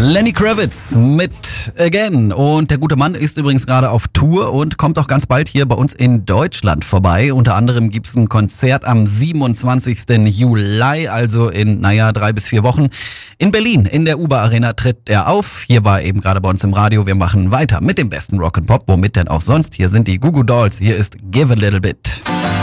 Lenny Kravitz mit Again. Und der gute Mann ist übrigens gerade auf Tour und kommt auch ganz bald hier bei uns in Deutschland vorbei. Unter anderem gibt's ein Konzert am 27. Juli, also in, 3 bis 4 Wochen. In Berlin, in der Uber Arena tritt er auf. Hier war er eben gerade bei uns im Radio. Wir machen weiter mit dem besten Rock'n'Pop. Womit denn auch sonst? Hier sind die Goo Goo Dolls. Hier ist Give a Little Bit.